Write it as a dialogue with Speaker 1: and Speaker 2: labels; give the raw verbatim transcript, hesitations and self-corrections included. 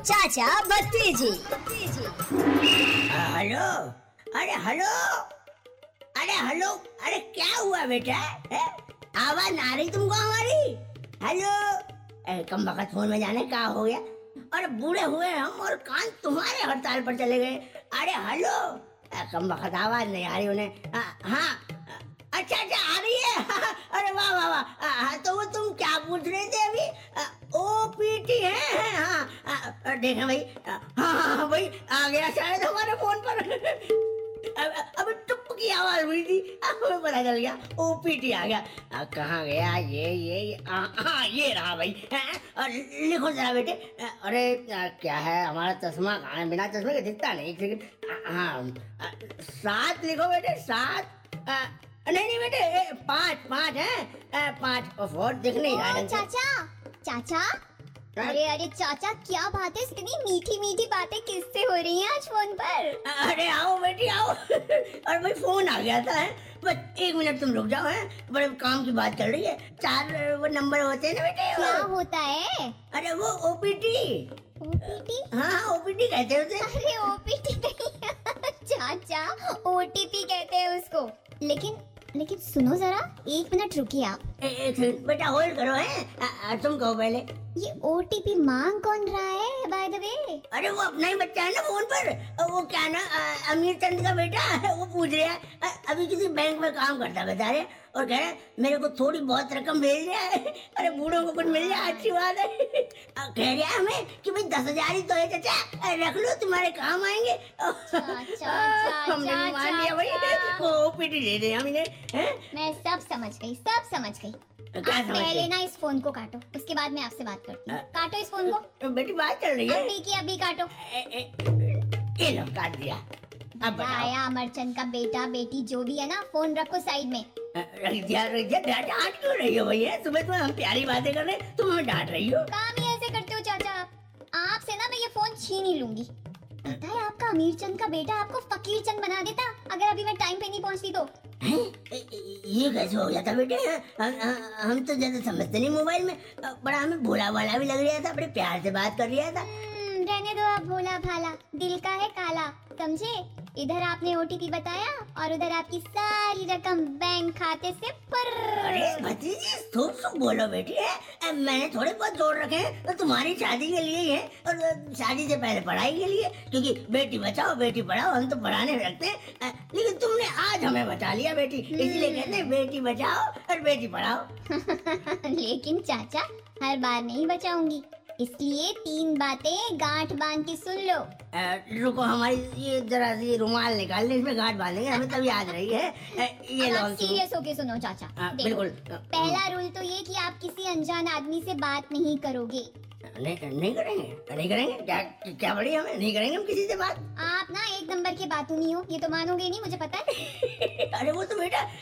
Speaker 1: चाचा भतीजी।
Speaker 2: हेलो, अरे हेलो, अरे हेलो, अरे क्या हुआ बेटा? है? आवाज ना रही तुमको हमारी? हेलो, कम वक्त फोन में जाने क्या हो गया? अरे बूढ़े हुए हम और कान तुम्हारे हड़ताल पर चले गए। अरे हेलो, कम वक्त आवाज नहीं आ रही उन्हें। हाँ, अच्छा अच्छा आ रही है। अरे वाह वाह वाह। तो वो तुम क्या पूछ रहे थे अभी? ओपीटी है? हाँ देखा भाई। हाँ हाँ भाई आ गया शायद हमारे फोन पर। अब टुप की आवाज हुई थी, हमें पता चल गया ओपीटी आ गया। कहाँ गया ये ये? हाँ ये रहा भाई। लिखो जरा बेटे। अरे क्या है हमारा चश्मा कहाँ है? बिना चश्मे के दिखता नहीं। हाँ सात लिखो बेटे, सात। नहीं नहीं बेटे पाँच पाँच है, पाँच और दिख नहीं रहा।
Speaker 1: चाचा चाचा, अरे अरे चाचा क्या बात है, इतनी मीठी मीठी बातें किससे हो रही हैं आज फोन पर?
Speaker 2: अरे आओ बेटी आओ। और भाई फोन आ गया था है? बस एक मिनट तुम रुक जाओ, है बड़े काम की बात चल रही है। चार वो नंबर होते हैं ना बेटे।
Speaker 1: क्या होता है?
Speaker 2: अरे वो ओपीटी।
Speaker 1: ओपीटी?
Speaker 2: हाँ ओपीटी कहते हैं उसे।
Speaker 1: अरे ओपीटी नहीं चाचा, ओटीपी कहते हैं उसको। लेकिन लेकिन सुनो जरा, एक मिनट रुकिए आप।
Speaker 2: एक मिनट बेटा होल्ड करो है। तुम कहो पहले,
Speaker 1: ये ओटीपी मांग कौन रहा है बाय द वे?
Speaker 2: अरे वो अपना ही बच्चा है ना फोन पर। वो क्या ना अमीर चंद का बेटा है, वो पूछ रहा है। अभी किसी बैंक में काम करता है बता रहे, और कह रहे मेरे को थोड़ी बहुत रकम भेज रहा है। अरे बूढ़ों को कुछ मिल जाए अच्छी बात है। कह रहा है हमें कि भाई दस हजार ही तो है चाचा, रख लो तुम्हारे काम आएंगे। हमने मान लिया भाई, वो ओपीटी दे दे हमने।
Speaker 1: मैं सब समझ गई, सब समझ गई। आप पहले ना इस फोन को काटो, उसके बाद मैं आपसे बात करती हूँ। काटो इस फोन को।
Speaker 2: बेटी बात चल रही है।
Speaker 1: अभी की अभी काटो।
Speaker 2: ये लो काट दिया। अब
Speaker 1: आया अमरचंद का बेटा बेटी जो भी है ना, फोन रखो साइड में।
Speaker 2: रख दिया रख दिया। डांट क्यों रही हो भैया? सुबह तो हम प्यारी बातें कर रहे हैं, तुम हमें डांट रही हो।
Speaker 1: काम ही ऐसे करते हो चाचा आप। आपसे ना मैं ये फोन छीन ही लूंगी। पता है आपका अमीर चंद का बेटा आपको फकीर चंद बना देता अगर अभी मैं टाइम पे नहीं पहुंचती तो।
Speaker 2: ये कैसे हो गया था बेटे? हम तो ज्यादा समझते नहीं मोबाइल में, बड़ा हमें भोला भाला भी लग रहा था, बड़े प्यार से बात कर रहा था।
Speaker 1: रहने दो आप भोला भाला, दिल का है काला, समझे? इधर आपने ओटीपी बताया और उधर आपकी सारी रकम बैंक खाते से पर।
Speaker 2: अरे भतीजी खूब खूब बोलो बेटी है। मैंने थोड़े बहुत जोड़ रखे हैं तो तुम्हारी शादी के लिए ही है, और शादी से पहले पढ़ाई के लिए, क्योंकि बेटी बचाओ बेटी पढ़ाओ हम तो पढ़ाने रखते हैं। लेकिन तुमने आज हमें बचा लिया बेटी, इसलिए कहते हैं बेटी बचाओ और बेटी पढ़ाओ।
Speaker 1: लेकिन चाचा हर बार नहीं बचाऊंगी, इसलिए तीन बातें गांठ बांध के सुन लो।
Speaker 2: आ, रुको हमारी ये जरा सी रुमाल निकाल ले, इसमें गांठ बांधेंगे, हमें तब याद रही है। आ, ये लो
Speaker 1: सीरियस होके सुनो चाचा।
Speaker 2: आ, बिल्कुल।
Speaker 1: पहला रूल तो ये कि आप किसी अनजान आदमी से बात नहीं करोगे।
Speaker 2: नहीं नहीं करेंगे नहीं करेंगे क्या क्या बड़ी हमें नहीं करेंगे हम किसी से बात।
Speaker 1: आप ना एक नंबर के बातूनी हो, ये तो मानोगे नहीं, मुझे पता है।
Speaker 2: अरे वो तो बेटा